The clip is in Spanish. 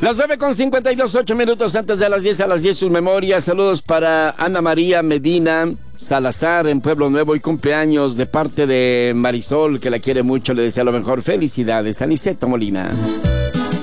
Las 9:52, 8 minutos antes de las 10, a las 10 sus memorias. Saludos para Ana María Medina Salazar en Pueblo Nuevo y cumpleaños de parte de Marisol, que la quiere mucho, le desea lo mejor. Felicidades, Aniceto Molina.